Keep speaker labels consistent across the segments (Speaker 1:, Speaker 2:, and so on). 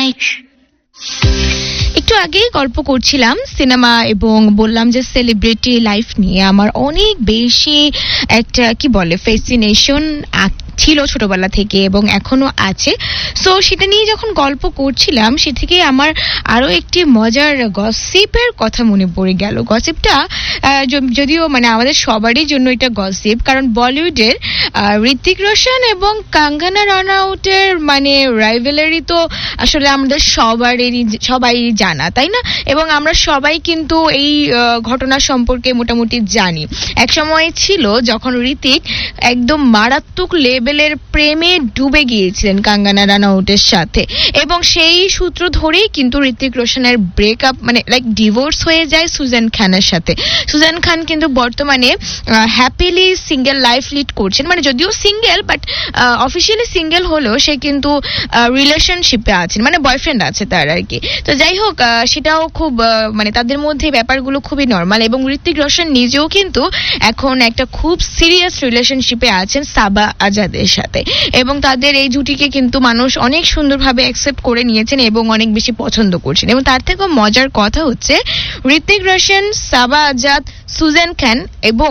Speaker 1: night.
Speaker 2: একটু আগেই গল্প করছিলাম সিনেমা এবং বললাম যে সেলিব্রিটি লাইফ নিয়ে আমার অনেক বেশি একটা কি বলে ফ্যাসিনেশন ছিল ছোটবেলা থেকে এবং এখনো আছে। সো সেটা নিয়ে যখন গল্প করছিলাম সে থেকে আমার আরো একটি মজার গসিপের কথা মনে পড়ে গেল। গসিপটা যদিও মানে আমাদের সবারই জন্য এটা গসিপ, কারণ বলিউডের ঋত্বিক রোশন এবং কাঙ্গনা রানাউটের মানে রাইভেলারি তো আসলে আমাদের সবাই জানা, তাই না? এবং আমরা সবাই কিন্তু এই ঘটনা সম্পর্কে মোটামুটি জানি। এক সময় ছিল যখন ঋত্বিক একদম মারাত্মক লেভেলের প্রেমে ডুবে গিয়েছিলেন কাঙ্গনা রানাউটের সাথে, এবং সেই সূত্র ধরেই কিন্তু ঋত্বিক রোশনের ব্রেকআপ মানে লাইক ডিভোর্স হয়ে যায় সুজান খানের সাথে। সুজান খান কিন্তু বর্তমানে হ্যাপিলি সিঙ্গেল লাইফ লিড করছেন, মানে যদিও সিঙ্গেল বাট অফিসিয়ালি সিঙ্গেল হলেও সে কিন্তু রিলেশনশিপে আছেন, মানে বয়ফ্রেন্ড আছে তার আর কি। তো যাই হোক, সেটাও খুব মানে তাদের মধ্যে ব্যাপারগুলো খুবই নর্মাল, এবং ঋত্বিক রোশন নিজেও কিন্তু এখন একটা খুব সিরিয়াস রিলেশনশিপে আছেন সাবা আজাদের সাথে, এবং তাদের এই জুটিকে কিন্তু মানুষ অনেক সুন্দরভাবে অ্যাকসেপ্ট করে নিয়েছেন এবং অনেক বেশি পছন্দ করছেন। এবং তার থেকেও মজার কথা হচ্ছে ঋত্বিক রোশন, সাবা আজাদ, সুজান খান এবং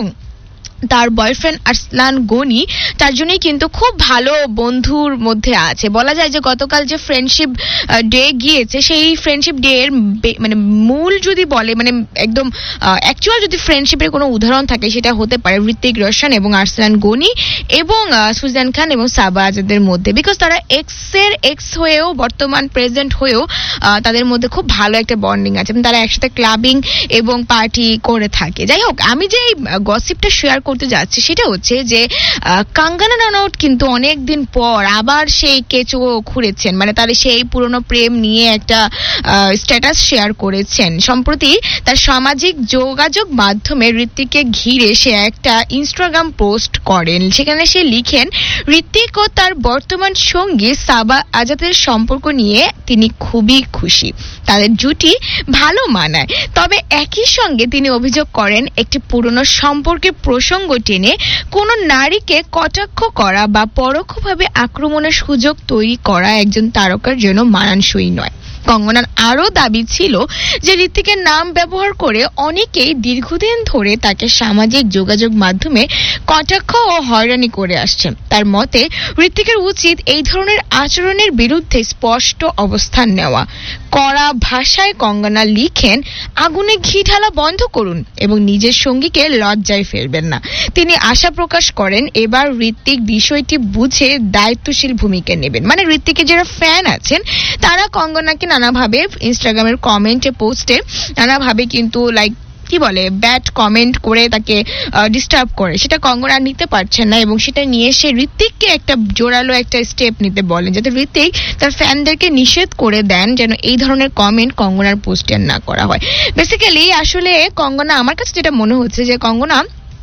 Speaker 2: তার বয়ফ্রেন্ড আরসলান গনি তার জন্যই কিন্তু খুব ভালো বন্ধুর মধ্যে আছে। বলা যায় যে গতকাল যে ফ্রেন্ডশিপ ডে গিয়েছে, সেই ফ্রেন্ডশিপ ডে এর মানে মূল যদি বলে মানে একদম অ্যাকচুয়াল যদি ফ্রেন্ডশিপের কোনো উদাহরণ থাকে সেটা হতে পারে ঋত্বিক রোশন এবং আরসলান গনি এবং সুজান খান এবং সাবা আজাদের মধ্যে, বিকজ তারা এক্স হয়েও বর্তমান প্রেজেন্ট হয়েও তাদের মধ্যে খুব ভালো একটা বন্ডিং আছে, তারা একসাথে ক্লাবিং এবং পার্টি করে থাকে। যাই হোক, আমি যে গসিপটা শেয়ার করতে যাচ্ছে সেটা হচ্ছে যে কাঙ্গনা রানাউট কিন্তু অনেকদিন পর আবার সেই কেঁচো খুঁড়েছেন, মানে তার সেই পুরনো প্রেম নিয়ে একটা স্ট্যাটাস শেয়ার করেছেন। সম্প্রতি তার সামাজিক যোগাযোগ মাধ্যমে ঋত্বিককে ঘিরে সে একটা ইনস্টাগ্রাম পোস্ট করেন। সেখানে সে লিখেন, ঋত্বিক ও তার বর্তমান সঙ্গী সাবা আজাদের সম্পর্ক নিয়ে তিনি খুবই খুশি, তাদের জুটি ভালো মানায়। তবে একই সঙ্গে তিনি অভিযোগ করেন একটি পুরনো সম্পর্কের প্রসঙ্গ টেনে কোন নারীকে কটাক্ষ করা বা পরোক্ষভাবে আক্রমণের সুযোগ তৈরি করা একজন তারকার জন্য মানানসই নয়। কঙ্গনার আরো দাবি ছিল যে ঋত্বিকের নাম ব্যবহার করে অনেকেই দীর্ঘদিন ধরে তাকে সামাজিক যোগাযোগ মাধ্যমে কটাক্ষ ও হয়রানি করে আসছে। তার মতে ঋত্বিকের উচিত এই ধরনের আচরণের বিরুদ্ধে স্পষ্ট অবস্থান নেওয়া। কড়া ভাষায় কঙ্গনা লিখেন, আগুনে ঘি ঢালা বন্ধ করুন এবং নিজের সঙ্গীকে লজ্জায় ফেলবেন না। তিনি আশা প্রকাশ করেন এবার ঋত্বিক বিষয়টি বুঝে দায়িত্বশীল ভূমিকা নেবেন। মানে ঋত্বিকের যারা ফ্যান আছেন তারা কঙ্গনাকে নানাভাবে ইনস্টাগ্রামের কমেন্টে পোস্টে নানাভাবে কিন্তু লাইক কি বলে ব্যাড কমেন্ট করে তাকে ডিস্টার্ব করে, সেটা কঙ্গনা নিতে পারছেন না, এবং সেটা নিয়ে সে ঋত্বিককে একটা জোরালো একটা স্টেপ নিতে বলেন যাতে ঋত্বিক তার ফ্যানদেরকে নিষেধ করে দেন যেন এই ধরনের কমেন্ট কঙ্গনার পোস্টে না করা হয়। বেসিক্যালি আসলে কঙ্গনা, আমার কাছে যেটা মনে হচ্ছে যে কঙ্গনা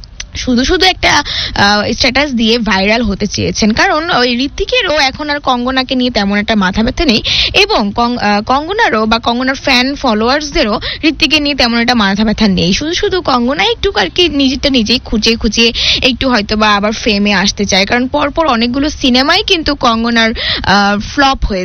Speaker 2: শুধু একটা স্ট্যাটাস দিয়ে ভাইরাল হতে চেয়েছেন, কারণ ওই ঋত্বিকেরও এখন আর কঙ্গনাকে নিয়ে তেমন একটা মাথা ব্যথা নেই, এবং কঙ্গনারও বা কঙ্গনার ফ্যান ফলোয়ার্সদেরও ঋত্বিকে নিয়ে তেমন একটা মাথা ব্যথা নেই। শুধু কঙ্গনা একটু আর কি নিজেরটা নিজেই খুঁচিয়ে একটু হয়তো বা আবার ফ্রেমে আসতে চায়, কারণ পরপর অনেকগুলো সিনেমাই কিন্তু কঙ্গনার ফ্লপ হয়ে